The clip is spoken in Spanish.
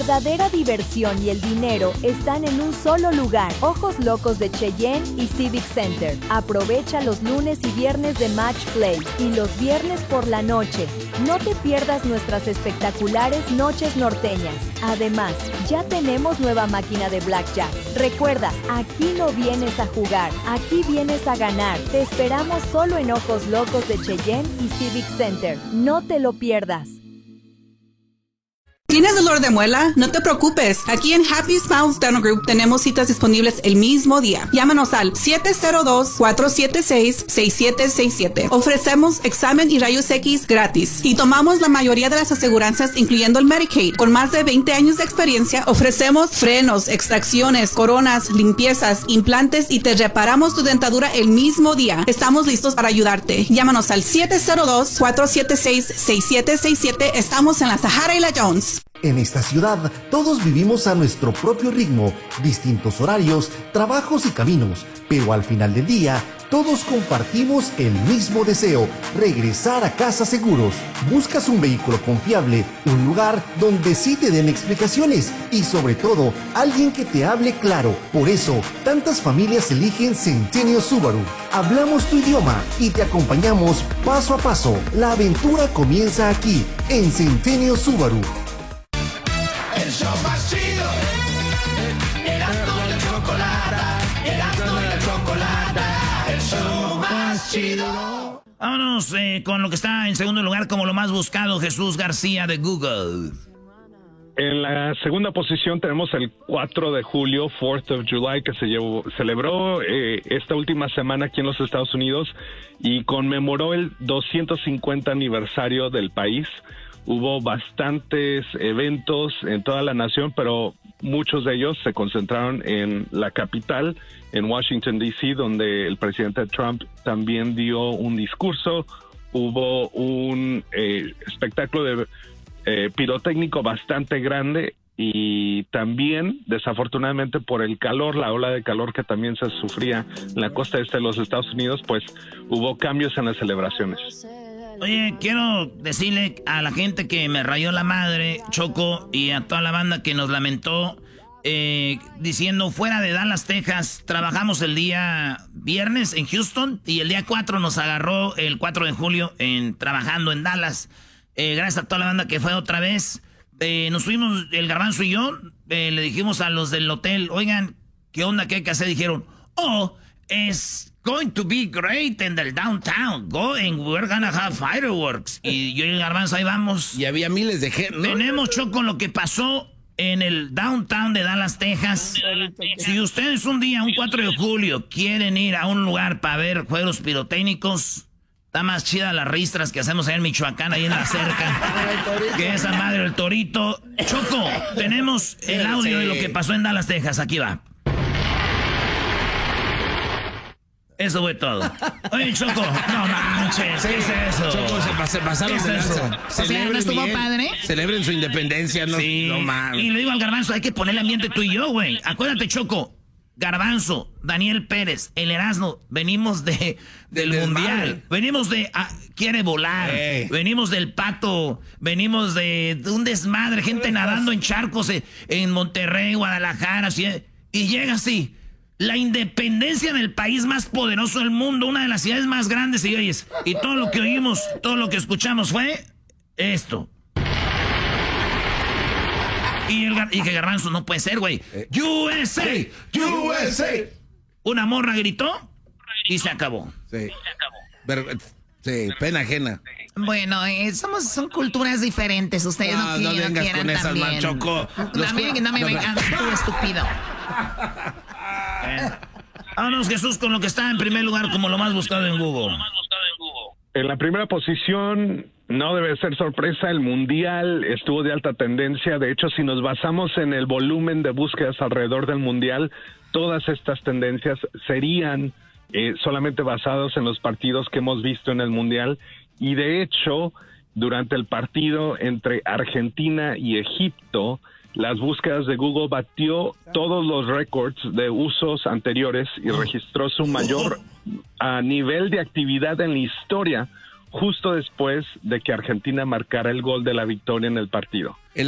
verdadera diversión y el dinero están en un solo lugar. Ojos Locos de Cheyenne y Civic Center. Aprovecha los lunes y viernes de Match Play y los viernes por la noche. No te pierdas nuestras espectaculares noches norteñas. Además, ya tenemos nueva máquina de blackjack. Recuerda, aquí no vienes a jugar, aquí vienes a ganar. Te esperamos solo en Ojos Locos de Cheyenne y Civic Center. No te lo pierdas. ¿Tienes dolor de muela? No te preocupes. Aquí en Happy Smiles Dental Group tenemos citas disponibles el mismo día. Llámanos al 702-476-6767. Ofrecemos examen y rayos X gratis. Y tomamos la mayoría de las aseguranzas, incluyendo el Medicaid. Con más de 20 años de experiencia, ofrecemos frenos, extracciones, coronas, limpiezas, implantes y te reparamos tu dentadura el mismo día. Estamos listos para ayudarte. Llámanos al 702-476-6767. Estamos en la Sahara y la Jones. En esta ciudad, todos vivimos a nuestro propio ritmo, distintos horarios, trabajos y caminos, pero al final del día, todos compartimos el mismo deseo, regresar a casa seguros. Buscas un vehículo confiable, un lugar donde sí te den explicaciones y sobre todo, alguien que te hable claro. Por eso, tantas familias eligen Centennial Subaru. Hablamos tu idioma y te acompañamos paso a paso. La aventura comienza aquí, en Centennial Subaru. El show más chido, Erasmo y la Chocolata, Erasmo y la Chocolata, el show más chido. Vámonos con lo que está en segundo lugar como lo más buscado, Jesús García de Google. En la segunda posición tenemos el 4 de julio, 4th of July, que celebró esta última semana aquí en los Estados Unidos y conmemoró el 250 aniversario del país. Hubo bastantes eventos en toda la nación, pero muchos de ellos se concentraron en la capital, en Washington, D.C., donde el presidente Trump también dio un discurso. Hubo un espectáculo de pirotécnico bastante grande y también, desafortunadamente, por el calor, la ola de calor que también se sufría en la costa este de los Estados Unidos, pues hubo cambios en las celebraciones. Oye, quiero decirle a la gente que me rayó la madre, Choco, y a toda la banda que nos lamentó, diciendo fuera de Dallas, Texas, trabajamos el día viernes en Houston y el día 4 nos agarró el 4 de julio trabajando en Dallas. Gracias a toda la banda que fue otra vez. Nos fuimos, el Garbanzo y yo, le dijimos a los del hotel, oigan, ¿qué onda? ¿Qué hay que hacer? Dijeron, es going to be great in the downtown. Go and we're gonna have fireworks. Y yo y el Garbanzo ahí vamos. Y había miles de gente, ¿no? Tenemos, Choco, lo que pasó en el downtown de Dallas, Texas. Si ustedes un día, un 4 de julio, quieren ir a un lugar para ver juegos pirotécnicos, está más chida las ristras que hacemos allá en Michoacán, ahí en la cerca, que esa madre del Torito. Choco, tenemos el audio de lo que pasó en Dallas, Texas. Aquí va. Eso fue todo. Oye, Choco, no manches, ¿qué es eso? Choco, se pasaron de lanza. O sea, ¿no estuvo padre? Celebren su independencia, ¿no? Sí. No mames. Y le digo al Garbanzo, hay que poner el ambiente tú y yo, güey. Acuérdate, Choco, Garbanzo, Daniel Pérez, el Erasmo, venimos del Mundial. Venimos de Quiere Volar. Venimos del Pato. Venimos de un desmadre, gente nadando en charcos en Monterrey, Guadalajara. Así, y llega así. La independencia del país más poderoso del mundo, una de las ciudades más grandes, y oyes, y todo lo que oímos, todo lo que escuchamos fue esto. Y que Garbanzo, no puede ser, güey. USA, USA. Una morra gritó y se acabó. Sí. Sí, pena ajena. Bueno, son culturas diferentes. Ustedes no vengas quieran con esas, también. Manchoco. No me vengan, tú estúpido. Vámonos, Jesús, con lo que está en primer lugar como lo más buscado en Google. En la primera posición, no debe ser sorpresa, el Mundial estuvo de alta tendencia. De hecho, si nos basamos en el volumen de búsquedas alrededor del Mundial, todas estas tendencias serían solamente basados en los partidos que hemos visto en el Mundial. Y de hecho, durante el partido entre Argentina y Egipto, las búsquedas de Google batió todos los récords de usos anteriores y registró su mayor nivel de actividad en la historia justo después de que Argentina marcara el gol de la victoria en el partido.